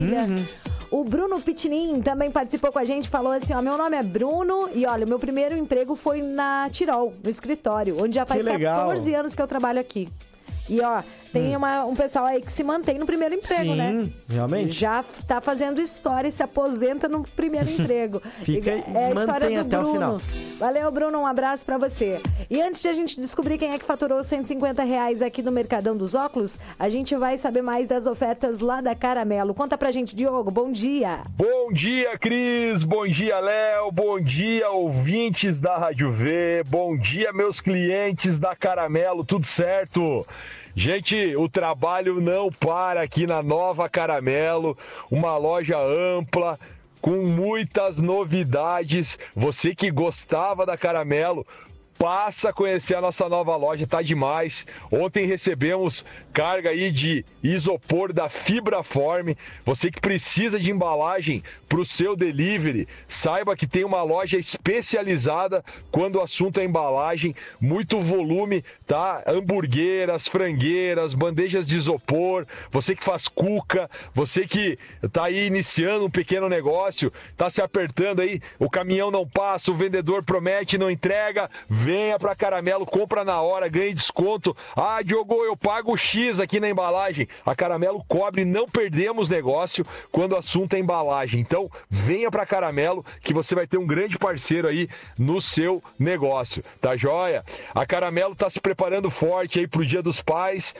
O Bruno Pitinin também participou com a gente, falou assim, ó, meu nome é Bruno e olha, meu primeiro emprego foi na Tirol, no escritório, onde já faz 14 anos que eu trabalho aqui. E, ó, tem um pessoal aí que se mantém no primeiro emprego, né? Sim, realmente. Já tá fazendo história e se aposenta no primeiro emprego. Fica É a história do até Bruno. o final. Valeu, Bruno, um abraço pra você. E antes de a gente descobrir quem é que faturou R$150 aqui no Mercadão dos Óculos, a gente vai saber mais das ofertas lá da Caramelo. Conta pra gente, Diogo, bom dia. Bom dia, Cris, bom dia, Léo, bom dia, ouvintes da Rádio V, bom dia, meus clientes da Caramelo, tudo certo? Gente, o trabalho não para aqui na Nova Caramelo, uma loja ampla, com muitas novidades. Você que gostava da Caramelo, passa a conhecer a nossa nova loja, tá demais. Ontem recebemos carga aí de isopor da Fibraform. Você que precisa de embalagem para o seu delivery, saiba que tem uma loja especializada quando o assunto é embalagem, muito volume, tá? Hamburgueras, frangueiras, bandejas de isopor, você que faz cuca, você que tá aí iniciando um pequeno negócio, tá se apertando aí, o caminhão não passa, o vendedor promete, não entrega, venha para Caramelo, compra na hora, ganhe desconto. Ah, Diogo, eu pago X aqui na embalagem. A Caramelo cobre, não perdemos negócio quando o assunto é embalagem. Então, venha para Caramelo que você vai ter um grande parceiro aí no seu negócio, tá joia? A Caramelo tá se preparando forte aí pro Dia dos Pais.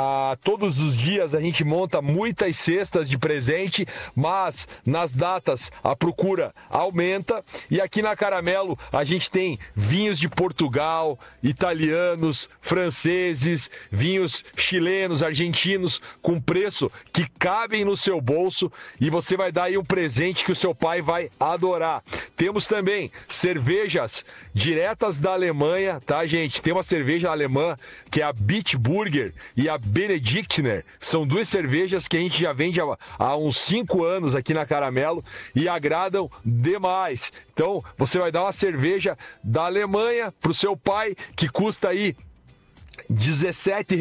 Todos os dias a gente monta muitas cestas de presente, mas nas datas a procura aumenta. E aqui na Caramelo a gente tem vinhos de Portugal, italianos, franceses, vinhos chilenos, argentinos, com preço que cabem no seu bolso e você vai dar aí um presente que o seu pai vai adorar. Temos também cervejas diretas da Alemanha, tá, gente? Tem uma cerveja alemã que é a Bitburger e a Benediktner. São duas cervejas que a gente já vende há uns 5 anos aqui na Caramelo e agradam demais. Então, você vai dar uma cerveja da Alemanha pro seu pai, que custa aí R$17,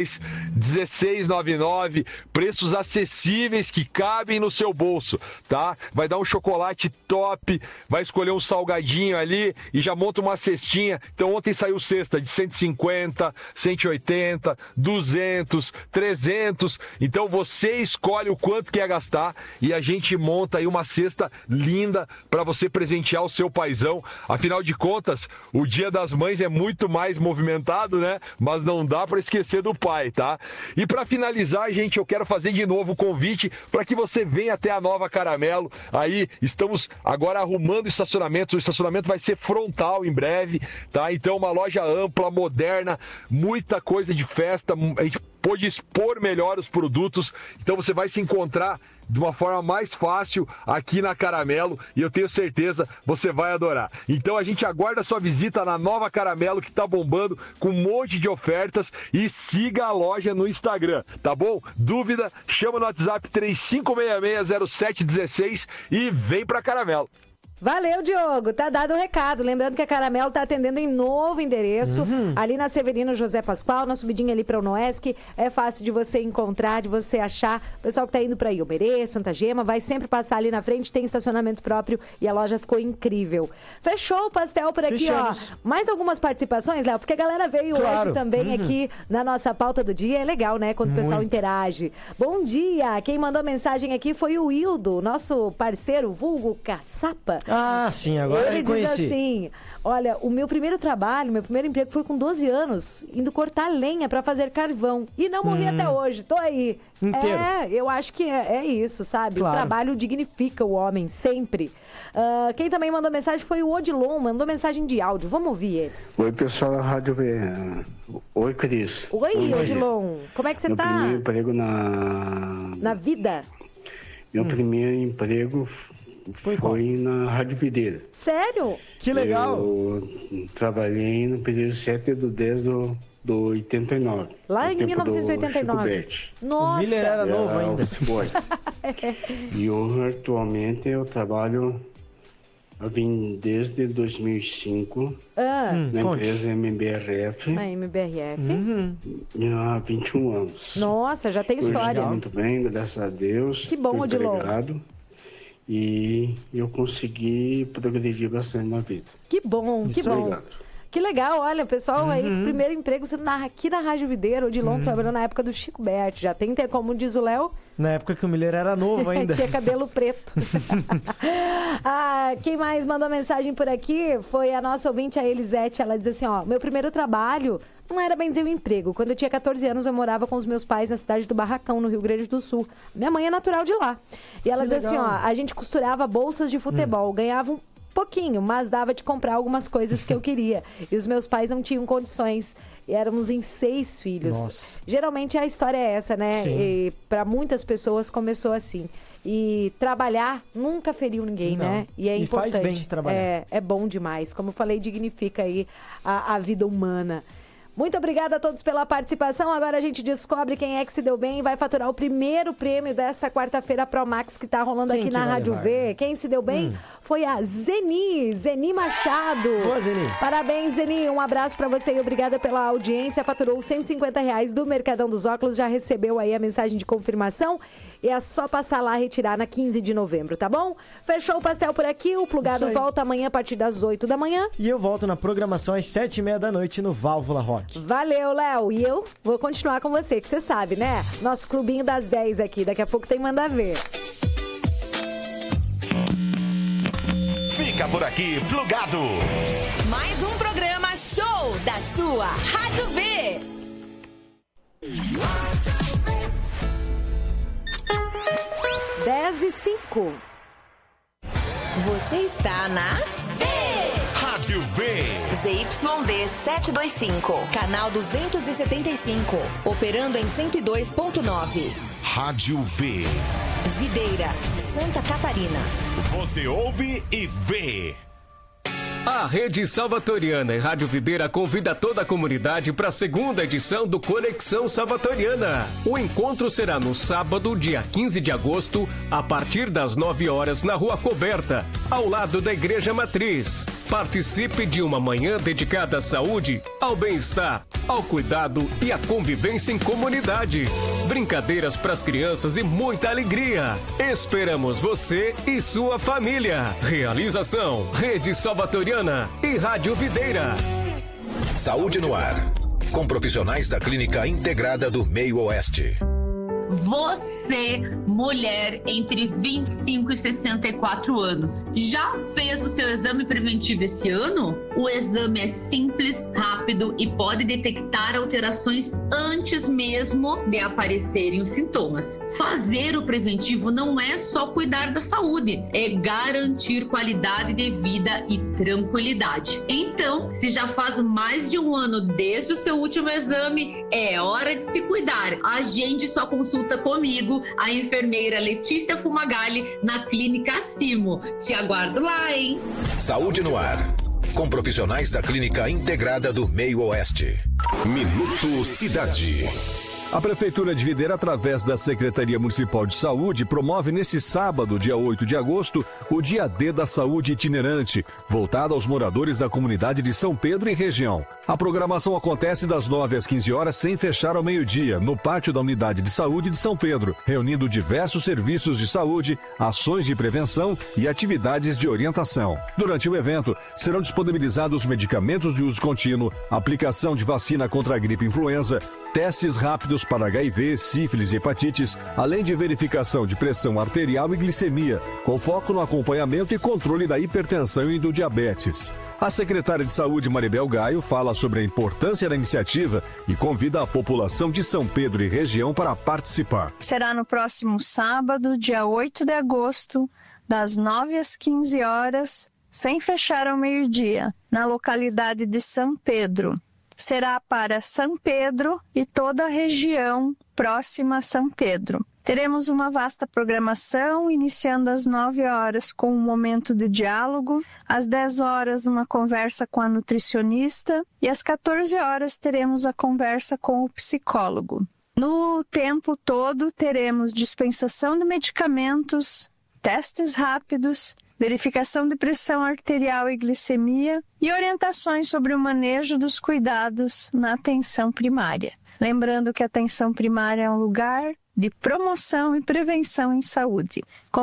R$16,99, preços acessíveis que cabem no seu bolso, tá? Vai dar um chocolate top, vai escolher um salgadinho ali e já monta uma cestinha. Então ontem saiu cesta de 150, 180, 200, 300. Então você escolhe o quanto quer gastar e a gente monta aí uma cesta linda para você presentear o seu paizão. Afinal de contas, o Dia das Mães é muito mais movimentado, né? Mas não dá para esquecer do pai, tá? E para finalizar, gente, eu quero fazer de novo o convite para que você venha até a Nova Caramelo. Aí estamos agora arrumando o estacionamento vai ser frontal em breve, tá? Então uma loja ampla, moderna, muita coisa de festa, a gente pôde expor melhor os produtos, então você vai se encontrar de uma forma mais fácil aqui na Caramelo e eu tenho certeza você vai adorar. Então a gente aguarda a sua visita na Nova Caramelo, que tá bombando com um monte de ofertas, e siga a loja no Instagram, tá bom? Dúvida? Chama no WhatsApp 35660716 e vem pra Caramelo. Valeu, Diogo. Tá dado o recado. Lembrando que a Caramelo tá atendendo em novo endereço, ali na Severino José Pascoal, na subidinha ali para o Noesc. É fácil de você encontrar, de você achar. O pessoal que tá indo para Iomerê, Santa Gema, vai sempre passar ali na frente, tem estacionamento próprio e a loja ficou incrível. Fechou o pastel por aqui, Fechamos. ó. Mais algumas participações, Léo? Porque a galera veio hoje também aqui na nossa pauta do dia. É legal, né? Quando o pessoal interage. Bom dia! Quem mandou mensagem aqui foi o Hildo, nosso parceiro, vulgo Caçapa. Ah, sim, agora Ele eu diz conheci. assim, olha, o meu primeiro trabalho, meu primeiro emprego foi com 12 anos, indo cortar lenha pra fazer carvão. E não morri até hoje, tô aí. Inteiro. Eu acho que é isso, sabe? Claro. O trabalho dignifica o homem, sempre. Quem também mandou mensagem foi o Odilon, mandou mensagem de áudio. Vamos ouvir ele. Oi, pessoal da Rádio V. Oi, Cris. Oi, Odilon. Como é que você Meu tá? primeiro emprego Na vida? Meu primeiro emprego foi na Rádio Videira. Sério? Que legal. Eu trabalhei no período 7/10 do 89. Lá no em tempo 1989. do Chico Bete. O Nossa. Miller era novo ainda. Office boy. E hoje, atualmente, eu trabalho Eu vim desde 2005 na empresa MBRF. A MBRF. Há 21 anos. Nossa, já tem história. Estou muito bem, graças a Deus. Que bom, Odilon. Obrigado. E eu consegui progredir bastante na vida. Que bom, que bom. Obrigado. Que legal, olha, pessoal, aí, primeiro emprego, você tá aqui na Rádio Videira, o Odilon trabalhou na época do Chico Berti, já tem, como diz o Léo... Na época que o Miller era novo ainda. Tinha cabelo preto. Quem mais mandou mensagem por aqui foi a nossa ouvinte, a Elisete, ela diz assim, ó, meu primeiro trabalho não era bem dizer um emprego, quando eu tinha 14 anos eu morava com os meus pais na cidade do Barracão, no Rio Grande do Sul. Minha mãe é natural de lá. E ela diz assim, ó, a gente costurava bolsas de futebol, ganhava um pouquinho, mas dava de comprar algumas coisas que eu queria. E os meus pais não tinham condições. E éramos em 6 filhos. Nossa. Geralmente a história é essa, né? Sim. E para muitas pessoas começou assim. E trabalhar nunca feriu ninguém, Não. né? E é E importante. faz bem trabalhar. É bom demais. Como eu falei, dignifica aí a vida humana. Muito obrigada a todos pela participação. Agora a gente descobre quem é que se deu bem e vai faturar o primeiro prêmio desta quarta-feira Promax que está rolando Quem aqui que na vai Rádio levar? V. Quem se deu bem foi a Zeni Machado. Boa, Zeni. Parabéns, Zeni. Um abraço para você e obrigada pela audiência. Faturou R$150 do Mercadão dos Óculos. Já recebeu aí a mensagem de confirmação. E é só passar lá e retirar na 15 de novembro, tá bom? Fechou o pastel por aqui. O Plugado volta amanhã a partir das 8 da manhã. E eu volto na programação às 7h30 da noite no Válvula Rock. Valeu, Léo. E eu vou continuar com você, que você sabe, né? Nosso clubinho das 10 aqui. Daqui a pouco tem Manda Ver. Fica por aqui, Plugado. Mais um programa show da sua Rádio V. 10h05. Você está na V. Rádio V. ZYD 725, canal 275, operando em 102.9. Rádio V. Videira, Santa Catarina. Você ouve e vê. A Rede Salvatoriana e Rádio Videira convida toda a comunidade para a segunda edição do Conexão Salvatoriana. O encontro será no sábado, dia 15 de agosto, a partir das 9 horas, na Rua Coberta, ao lado da Igreja Matriz. Participe de uma manhã dedicada à saúde, ao bem-estar, ao cuidado e à convivência em comunidade. Brincadeiras para as crianças e muita alegria. Esperamos você e sua família. Realização: Rede Salvatoriana e Rádio Videira. Saúde no ar. Com profissionais da Clínica Integrada do Meio Oeste. Você, mulher entre 25 e 64 anos, já fez o seu exame preventivo esse ano? O exame é simples, rápido e pode detectar alterações antes mesmo de aparecerem os sintomas. Fazer o preventivo não é só cuidar da saúde, é garantir qualidade de vida e tranquilidade. Então, se já faz mais de um ano desde o seu último exame, é hora de se cuidar. Agende sua consulta comigo, a enfermeira Letícia Fumagalli, na Clínica Simo. Te aguardo lá, hein? Saúde no ar. Com profissionais da Clínica Integrada do Meio Oeste. Minuto Cidade. A Prefeitura de Videira, através da Secretaria Municipal de Saúde, promove nesse sábado, dia 8 de agosto, o Dia D da Saúde Itinerante, voltado aos moradores da comunidade de São Pedro e região. A programação acontece das 9 às 15 horas, sem fechar ao meio-dia, no pátio da Unidade de Saúde de São Pedro, reunindo diversos serviços de saúde, ações de prevenção e atividades de orientação. Durante o evento, serão disponibilizados medicamentos de uso contínuo, aplicação de vacina contra a gripe influenza, testes rápidos para HIV, sífilis e hepatites, além de verificação de pressão arterial e glicemia, com foco no acompanhamento e controle da hipertensão e do diabetes. A secretária de Saúde, Maribel Gaio, fala sobre a importância da iniciativa e convida a população de São Pedro e região para participar. Será no próximo sábado, dia 8 de agosto, das 9 às 15 horas, sem fechar ao meio-dia, na localidade de São Pedro. Será para São Pedro e toda a região próxima a São Pedro. Teremos uma vasta programação, iniciando às 9 horas com um momento de diálogo, às 10 horas uma conversa com a nutricionista e às 14 horas teremos a conversa com o psicólogo. No tempo todo teremos dispensação de medicamentos, testes rápidos verificação de pressão arterial e glicemia e orientações sobre o manejo dos cuidados na atenção primária. Lembrando que a atenção primária é um lugar de promoção e prevenção em saúde.